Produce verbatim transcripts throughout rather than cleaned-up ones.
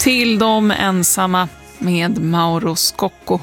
till De ensamma med Mauro Scocco.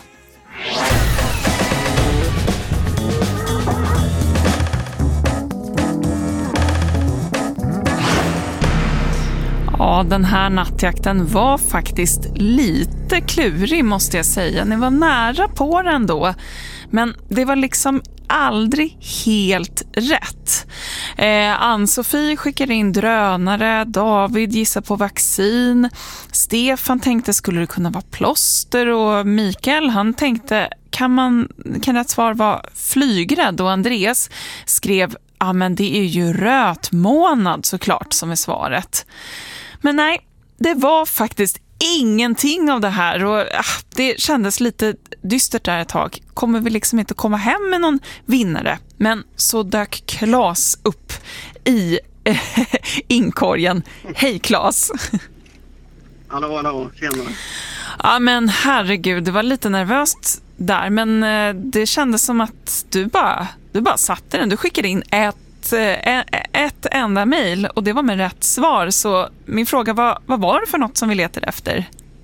Ja, den här nattjakten var faktiskt lite klurig måste jag säga. Ni var nära på den då. Men det var liksom aldrig helt rätt. Eh, Ann-Sofie skickade in drönare, David gissar på vaccin, Stefan tänkte skulle det kunna vara plåster och Mikael han tänkte kan man kan rätt svar vara flygrädd och Andreas skrev ja men det är ju rötmånad såklart som är svaret. Men nej, det var faktiskt ingenting av det här och ah, det kändes lite dystert där ett tag. Kommer vi liksom inte komma hem med någon vinnare? Men så dök Claes upp i eh, inkorgen. Hej Claes! Hallå, hallå, tjena. Ja men herregud, det var lite nervöst där men eh, det kändes som att du bara, du bara satte den. Du skickade in ett ett enda mejl och det var med rätt svar. Så min fråga var, vad var det för något som vi letade efter?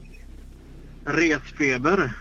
Resfeber.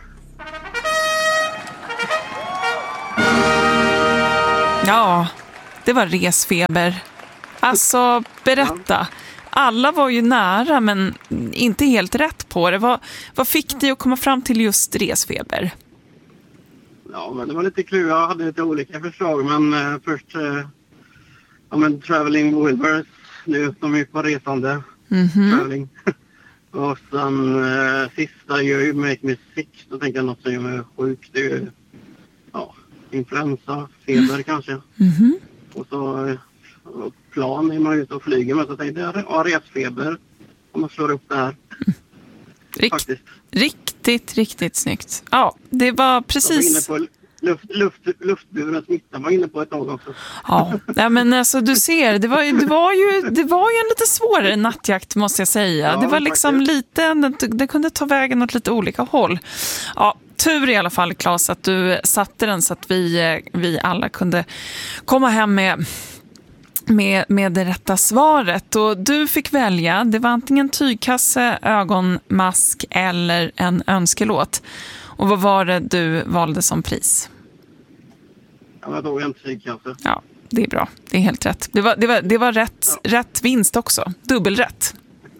Ja, det var resfeber. Alltså, berätta. Alla var ju nära men inte helt rätt på det. Vad, vad fick dig att komma fram till just resfeber? Ja, men det var lite klurigt. Jag hade lite olika förslag men eh, först... Eh... Ja men Traveling Wilburys, nu de är på resande. Mm-hmm. Traveling. Och sen eh, sista gör ju Make Me Sick. Då tänker jag något som gör mig sjuk. Det är ju ja, influensa, feber mm. kanske. Mm-hmm. Och så eh, plan är man ute och flyger med. Så tänkte jag, ja resfeber. Om man slår upp det här. Mm. Rikt, Faktiskt. Riktigt, riktigt snyggt. Ja, det var precis... Luft, luft, luftburen smitta var inne på ett tag också. Ja, ja men alltså du ser, det var, det var ju det var ju en lite svårare nattjakt måste jag säga. Ja, det var liksom faktiskt. lite, det, det kunde ta vägen åt lite olika håll. Ja, tur i alla fall Claes att du satte den så att vi, vi alla kunde komma hem med, med, med det rätta svaret. Och du fick välja, det var antingen tygkasse, ögonmask eller en önskelåt. Och vad var det du valde som pris? Ja, jag tog en tygkasse. Ja, det är bra. Det är helt rätt. Det var, det var, det var rätt, ja. rätt vinst också. Dubbelrätt.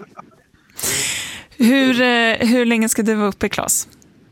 hur, hur länge ska du vara uppe, Claes?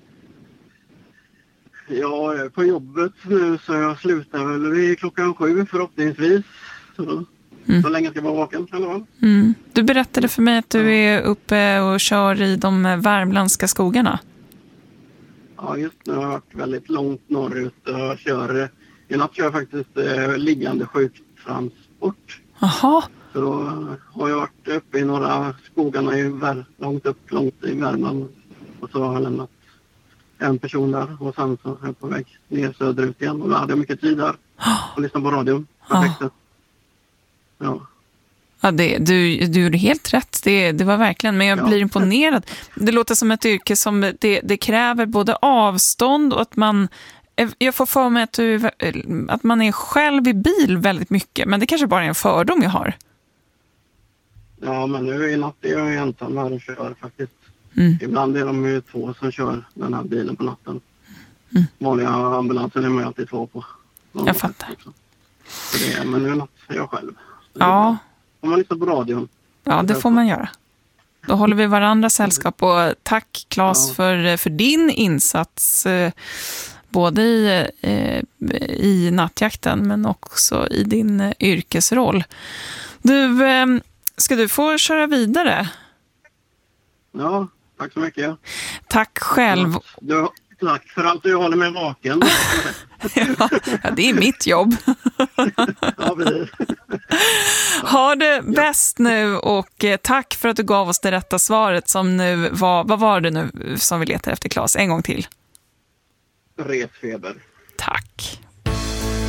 Ja, jag är på jobbet nu så jag slutar väl vid klockan sju förhoppningsvis. Så, mm. så länge ska jag vara vaken. Mm. Du berättade för mig att du är uppe och kör i de värmländska skogarna. Ja, just nu har jag varit väldigt långt norrut och kör, i natt kör jag faktiskt eh, liggande sjuktransport. Jaha. Så då har jag varit uppe i några skogarna i Vär, långt upp, långt i Värmland. Och så har jag lämnat en person där och sen så är jag på väg ner söderut igen. Och då hade jag mycket tid där och lyssnade på radion. Perfekt. Ja. Ja, det, du, du gjorde helt rätt. Det, det var verkligen, men jag ja. blir imponerad. Det låter som ett yrke som det, det kräver både avstånd och att man... Jag får för mig att, du, att man är själv i bil väldigt mycket, men det kanske bara är en fördom jag har. Ja, men nu i natt är jag ensam här och kör faktiskt. Mm. Ibland är de ju två som kör den här bilen på natten. Mm. Vanliga ambulansen är man alltid två på. Jag fattar. Det är, men nu i natt är jag själv. Ja. Om man lyssnar på radion. Ja, det får man göra. Då håller vi varandra sällskap och tack Claes ja. för, för din insats både i, i nattjakten men också i din yrkesroll. Du, ska du få köra vidare? Ja, tack så mycket. Tack själv. Du, tack för allt du håller mig vaken. Ja, det är mitt jobb. Ja, precis. Ha det bäst nu och tack för att du gav oss det rätta svaret som nu var, vad var det nu som vi letar efter Claes? En gång till. Resfeber. Tack.